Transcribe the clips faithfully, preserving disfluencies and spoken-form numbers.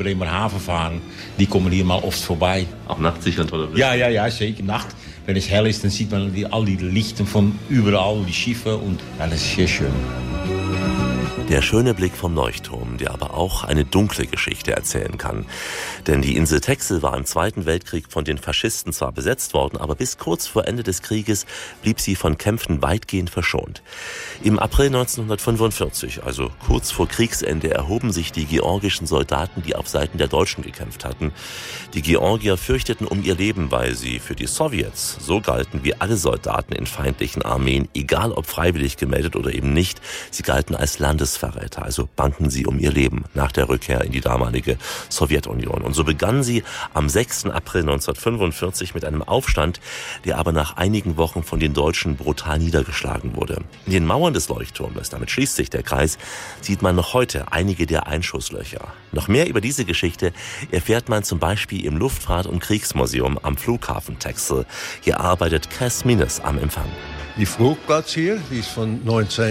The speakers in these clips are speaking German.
Bremerhaven fahren, die kommen hier mal oft vorbei. Auch nachts sicher ein toller Blick. Ja, ja, ja, zeker. Nacht. Wenn es hell ist, dann sieht man die, all die Lichten von überall, die Schiffe und ja, das ist sehr schön. Der schöne Blick vom Leuchtturm, der aber auch eine dunkle Geschichte erzählen kann. Denn die Insel Texel war im Zweiten Weltkrieg von den Faschisten zwar besetzt worden, aber bis kurz vor Ende des Krieges blieb sie von Kämpfen weitgehend verschont. Im April neunzehnhundertfünfundvierzig, also kurz vor Kriegsende, erhoben sich die georgischen Soldaten, die auf Seiten der Deutschen gekämpft hatten. Die Georgier fürchteten um ihr Leben, weil sie für die Sowjets so galten wie alle Soldaten in feindlichen Armeen, egal ob freiwillig gemeldet oder eben nicht. Sie galten als Landesverräter, also bangten sie um ihr Leben nach der Rückkehr in die damalige Sowjetunion. Und so begannen sie am sechsten April neunzehnhundertfünfundvierzig mit einem Aufstand, der aber nach einigen Wochen von den Deutschen brutal niedergeschlagen wurde. In den Mauern des Leuchtturmes, damit schließt sich der Kreis, sieht man noch heute einige der Einschusslöcher. Noch mehr über diese Geschichte erfährt man zum Beispiel im Luftfahrt- und Kriegsmuseum am Flughafen Texel. Hier arbeitet Cas Mines am Empfang. Die Flugplatz hier, die ist von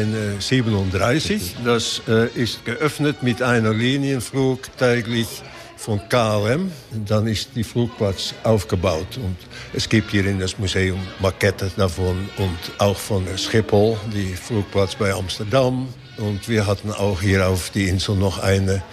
neunzehnhundertsiebenunddreißig. Das äh, ist geöffnet mit einer Linienflug täglich von K L M. Dann ist die Flugplatz aufgebaut. Und es gibt hier in das Museum Maquetten davon und auch von Schiphol, die Flugplatz bei Amsterdam. Und wir hatten auch hier auf die Insel noch eine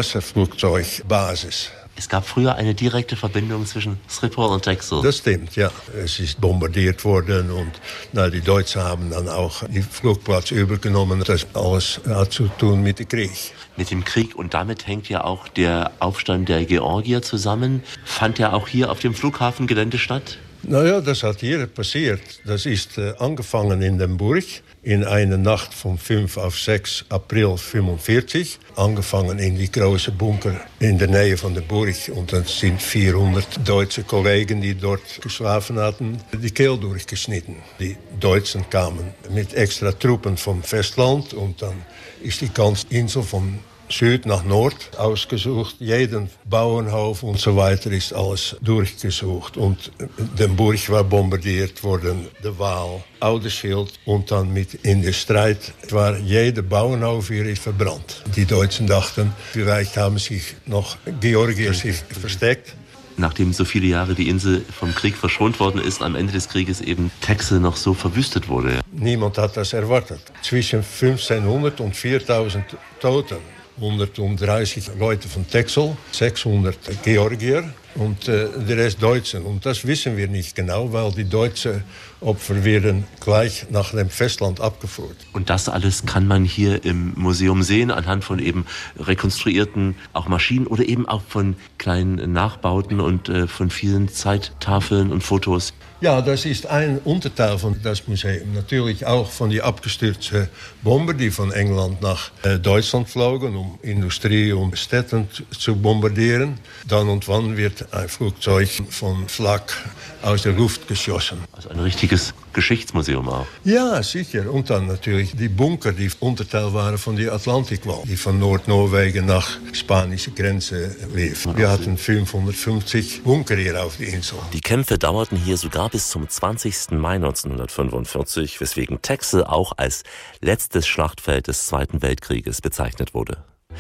Wasserflugzeugbasis. Es gab früher eine direkte Verbindung zwischen Schiphol und Texel. Das stimmt, ja. Es ist bombardiert worden und na, die Deutschen haben dann auch den Flugplatz übergenommen. Das alles hat zu tun mit dem Krieg. Mit dem Krieg und damit hängt ja auch der Aufstand der Georgier zusammen. Fand ja auch hier auf dem Flughafengelände statt? Naja, das hat hier passiert. Das ist äh, angefangen in den Burg. In einer Nacht vom fünften auf sechsten April fünfundvierzig. Angefangen in die großen Bunker in der Nähe von der Burg. Und dann sind vierhundert deutsche Kollegen, die dort geschlafen hatten, die Kehl durchgeschnitten. Die Deutschen kamen mit extra Truppen vom Festland. Und dann ist die ganze Insel von Süd nach Nord ausgesucht. Jeden Bauernhof und so weiter ist alles durchgesucht. Und der Burg war bombardiert worden, der Waal, Oudeschild. Und dann mit in der Streit war jeder Bauernhof hier ist verbrannt. Die Deutschen dachten, vielleicht haben sich noch Georgier sich versteckt. Nachdem so viele Jahre die Insel vom Krieg verschont worden ist, am Ende des Krieges eben Texel noch so verwüstet wurde. Niemand hat das erwartet. Zwischen fünfzehnhundert und viertausend Toten. hundertdreißig Leute von Texel, sechshundert Georgier und äh, der Rest Deutschen. Und das wissen wir nicht genau, weil die deutschen Opfer werden gleich nach dem Festland abgeführt. Und das alles kann man hier im Museum sehen, anhand von eben rekonstruierten auch Maschinen oder eben auch von kleinen Nachbauten und äh, von vielen Zeittafeln und Fotos. Ja, das ist ein Unterteil von das Museum. Natürlich auch von den abgestürzten Bomber, die von England nach äh, Deutschland flogen, um Industrie und Städte zu bombardieren. Dann und wann wird ein Flugzeug von Flak aus der Luft geschossen. Also ein richtiges Geschichtsmuseum auch. Ja, sicher. Und dann natürlich die Bunker, die Unterteil waren von der Atlantikwall, die von Nordnorwegen nach spanische Grenze lief. Wir hatten fünfhundertfünfzig Bunker hier auf der Insel. Die Kämpfe dauerten hier sogar bis zum zwanzigsten Mai neunzehnhundertfünfundvierzig, weswegen Texel auch als letztes Schlachtfeld des Zweiten Weltkrieges bezeichnet wurde.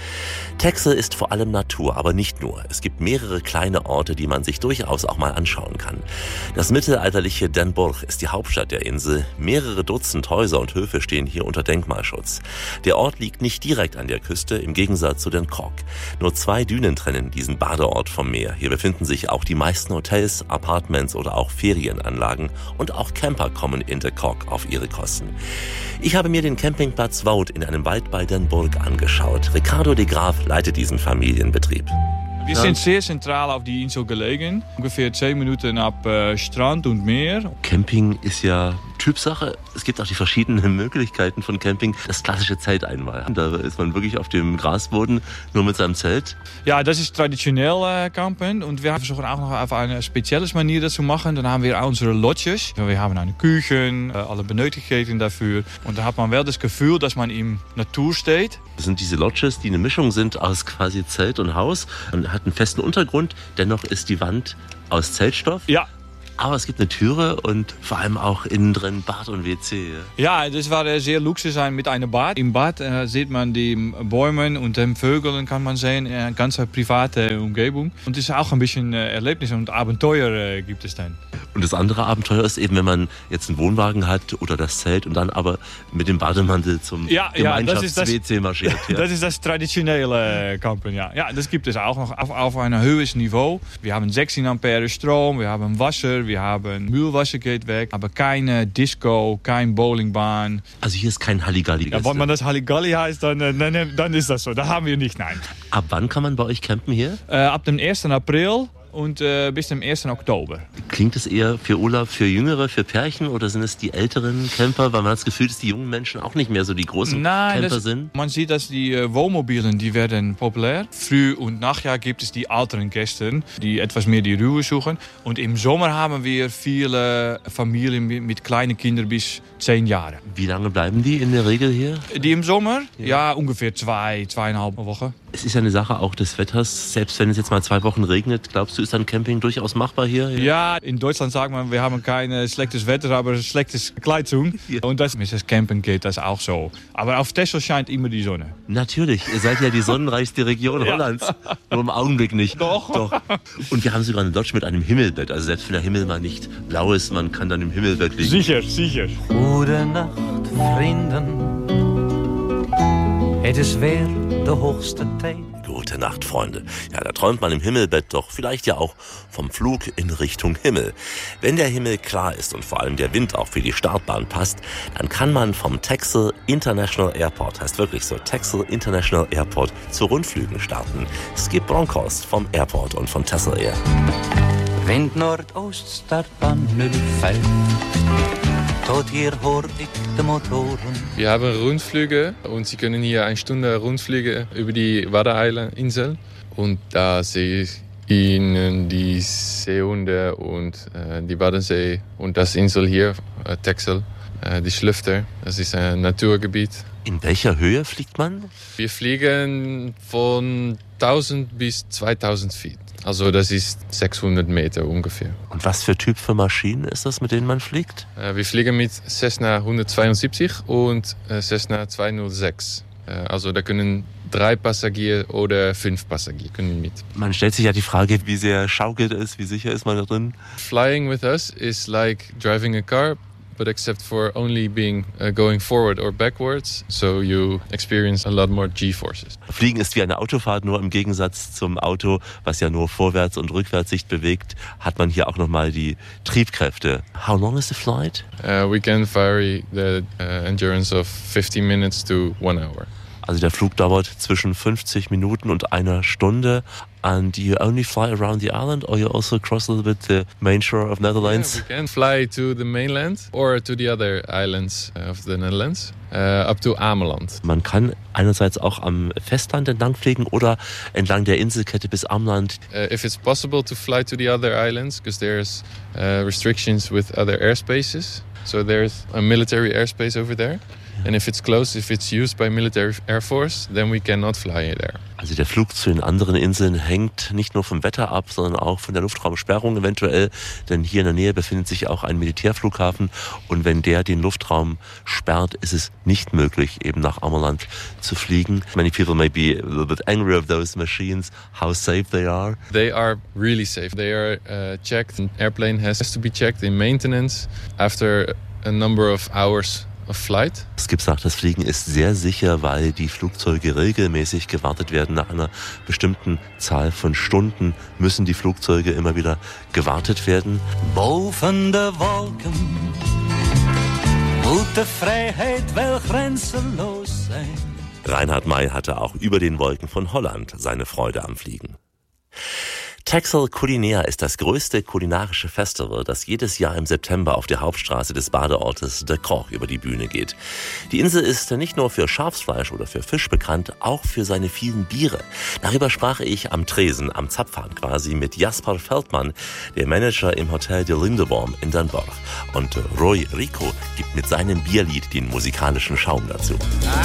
Texel ist vor allem Natur, aber nicht nur. Es gibt mehrere kleine Orte, die man sich durchaus auch mal anschauen kann. Das mittelalterliche Den Bosch ist die Hauptstadt der Insel. Mehrere Dutzend Häuser und Höfe stehen hier unter Denkmalschutz. Der Ort liegt nicht direkt an der Küste, im Gegensatz zu Den Krok. Nur zwei Dünen trennen diesen Badeort vom Meer. Hier befinden sich auch die meisten Hotels, Apartments oder auch Ferienanlagen. Und auch Camper kommen in Den Krok auf ihre Kosten. Ich habe mir den Campingplatz Woud in einem Wald bei Den Bosch angeschaut. Ricardo de Graaf leitet diesen Familienbetrieb. Wir sind sehr zentral auf die Insel gelegen. Ungefähr zehn Minuten ab äh, Strand und Meer. Camping ist ja Typsache. Es gibt auch die verschiedenen Möglichkeiten von Camping. Das klassische Zelt einmal. Da ist man wirklich auf dem Grasboden, nur mit seinem Zelt. Ja, das ist traditionell äh, campen. Und wir versuchen auch noch auf eine spezielle Manier das zu machen. Dann haben wir unsere Lodges. Wir haben eine Küche, äh, alle Benötigkeiten dafür. Und da hat man wel das Gefühl, dass man im Natur steht. Das sind diese Lodges, die eine Mischung sind aus quasi Zelt und Haus. Man hat einen festen Untergrund, dennoch ist die Wand aus Zeltstoff. Ja. Aber es gibt eine Türe und vor allem auch innen drin Bad und W C. Ja, das war sehr Luxus sein mit einem Bad. Im Bad äh, sieht man die Bäume und den Vögeln, kann man sehen, eine ganz private Umgebung. Und es ist auch ein bisschen äh, Erlebnis und Abenteuer äh, gibt es dann. Und das andere Abenteuer ist eben, wenn man jetzt einen Wohnwagen hat oder das Zelt und dann aber mit dem Bademantel zum ja, Gemeinschafts-W C marschiert. Ja. Das ist das traditionelle Campen, ja. Ja, das gibt es auch noch auf, auf einem höheren Niveau. Wir haben sechzehn Ampere Strom, wir haben Wasser, wir haben Mühlwasser geht weg, aber keine Disco, kein Bowlingbahn. Also hier ist kein Halligalli. Ja, wenn man das Halligalli heißt, dann, dann, dann ist das so. Da haben wir nicht, nein. Ab wann kann man bei euch campen hier? Äh, ab dem ersten April. Und äh, bis zum ersten Oktober. Klingt es eher für Urlaub für Jüngere, für Pärchen oder sind es die älteren Camper? Weil man hat das Gefühl, dass die jungen Menschen auch nicht mehr so die großen Nein, Camper das, sind. Man sieht, dass die äh, Wohnmobilen, die werden populär. Früh- und Nachjahr gibt es die älteren Gäste, die etwas mehr die Ruhe suchen. Und im Sommer haben wir viele Familien mit, mit kleinen Kindern bis zehn Jahre. Wie lange bleiben die in der Regel hier? Die im Sommer? Ja, ja ungefähr zwei, zweieinhalb Wochen. Es ist ja eine Sache auch des Wetters. Selbst wenn es jetzt mal zwei Wochen regnet, glaubst du, ist dann Camping durchaus machbar hier? Ja, in Deutschland sagt man, wir haben kein schlechtes Wetter, aber schlechtes Kleidung. Ja. Und das, mit das Campen geht das auch so. Aber auf Texel scheint immer die Sonne. Natürlich, ihr seid ja die sonnenreichste Region ja. Hollands. Nur im Augenblick nicht. Doch. Doch. Und wir haben sogar eine Lodge mit einem Himmelbett. Also selbst wenn der Himmel mal nicht blau ist, man kann dann im Himmelbett liegen. Sicher, sicher. Gute Nacht, Vrienden. Het is weer de hoogste tijd. Gute Nacht, Freunde. Ja, da träumt man im Himmelbett doch vielleicht ja auch vom Flug in Richtung Himmel. Wenn der Himmel klar ist und vor allem der Wind auch für die Startbahn passt, dann kann man vom Texel International Airport, heißt wirklich so, Texel International Airport, zu Rundflügen starten. Skip Bronkhorst vom Airport und von Texel Air. Wind Nordost, Startbahn null vijf. Tot hier hoor ich de Motoren. Wir haben Rundflüge und Sie können hier eine Stunde Rundflüge über die Waddeneinsel. Und da sehe ich Ihnen die Seehunde und äh, die Waddensee und das Insel hier, äh, Texel, äh, die Schlüfter. Das ist ein Naturgebiet. In welcher Höhe fliegt man? Wir fliegen von tausend bis zweitausend Feet. Also das ist sechshundert Meter ungefähr. Und was für Typ für Maschinen ist das, mit denen man fliegt? Äh, wir fliegen mit Cessna hundertzweiundsiebzig und äh, Cessna zweihundertsechs. Äh, also da können drei Passagiere oder fünf Passagiere können mit. Man stellt sich ja die Frage, wie sehr schaukelt es, wie sicher ist man da drin? Flying with us is like driving a car, but except for only being uh, going forward or backwards, so you experience a lot more G-forces. Fliegen ist wie eine Autofahrt, nur im Gegensatz zum Auto, was ja nur vorwärts und rückwärts sich bewegt, hat man hier auch nochmal die Triebkräfte. How long is the flight? Uh, we can vary the uh, endurance of fifteen minutes to one hour. Also der Flug dauert zwischen fünfzig Minuten und einer Stunde. And you only fly around the island, or you also cross a little bit the main shore of Netherlands? Yeah, we can fly to the mainland or to the other islands of the Netherlands, uh, up to Ameland. Man kann einerseits auch am Festland entlang fliegen oder entlang der Inselkette bis Ameland. Uh, if it's possible to fly to the other islands, because there's uh, restrictions with other airspaces. So there's a military airspace over there. And if it's close, if it's used by military air force, then we cannot fly there. Also der Flug zu den anderen Inseln hängt nicht nur vom Wetter ab, sondern auch von der Luftraumsperrung eventuell. Denn hier in der Nähe befindet sich auch ein Militärflughafen. Und wenn der den Luftraum sperrt, ist es nicht möglich, eben nach Ameland zu fliegen. Many people may be a little bit angry of those machines, how safe they are. They are really safe. They are uh, checked. An airplane has to be checked in maintenance after a number of hours of flight. Skip sagt, das Fliegen ist sehr sicher, weil die Flugzeuge regelmäßig gewartet werden. Nach einer bestimmten Zahl von Stunden müssen die Flugzeuge immer wieder gewartet werden. Boven de Wolken moet de Freiheit wel grenzenlos sein. Reinhard May hatte auch über den Wolken von Holland seine Freude am Fliegen. Texel Culinaire ist das größte kulinarische Festival, das jedes Jahr im September auf der Hauptstraße des Badeortes De Kroch über die Bühne geht. Die Insel ist nicht nur für Schafsfleisch oder für Fisch bekannt, auch für seine vielen Biere. Darüber sprach ich am Tresen, am Zapfhahn quasi, mit Jasper Feldmann, der Manager im Hotel de Lindeborn in Den Bosch. Und Roy Rico gibt mit seinem Bierlied den musikalischen Schaum dazu.